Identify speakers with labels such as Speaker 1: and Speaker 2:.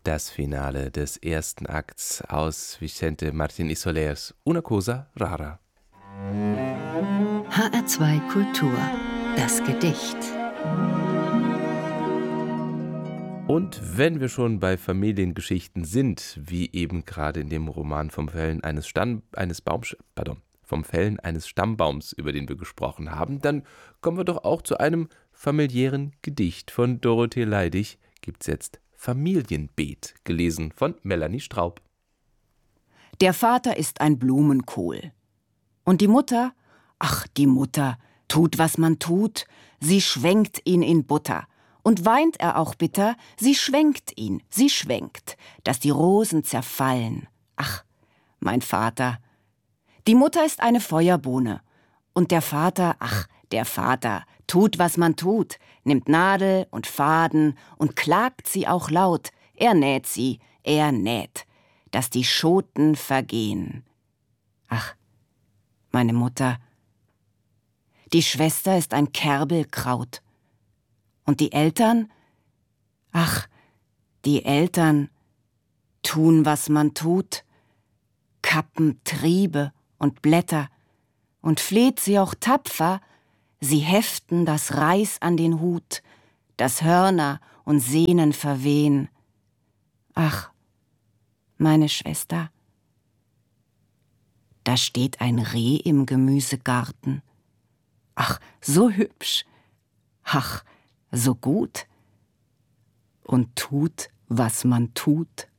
Speaker 1: Das Finale des ersten Akts aus Vicente Martín y Solers Una cosa rara.
Speaker 2: HR2 Kultur, das Gedicht.
Speaker 1: Und wenn wir schon bei Familiengeschichten sind, wie eben gerade in dem Roman vom Fällen eines Stammbaums, über den wir gesprochen haben, dann kommen wir doch auch zu einem familiären Gedicht von Dorothee Leidig. Gibt's jetzt Familienbeet, gelesen von Melanie Straub.
Speaker 3: Der Vater ist ein Blumenkohl. Und die Mutter, ach, die Mutter, tut, was man tut, sie schwenkt ihn in Butter. Und weint er auch bitter, sie schwenkt ihn, sie schwenkt, dass die Rosen zerfallen. Ach, mein Vater. Die Mutter ist eine Feuerbohne. Und der Vater, ach, der Vater, tut, was man tut, nimmt Nadel und Faden und klagt sie auch laut. Er näht sie, er näht, dass die Schoten vergehen. Ach, meine Mutter. Die Schwester ist ein Kerbelkraut. Und die Eltern? Ach, die Eltern tun, was man tut, kappen Triebe und Blätter und fleht sie auch tapfer, sie heften das Reis an den Hut, dass Hörner und Sehnen verwehen. Ach, meine Schwester. Da steht ein Reh im Gemüsegarten. Ach, so hübsch. Ach, so gut. Und tut, was man tut.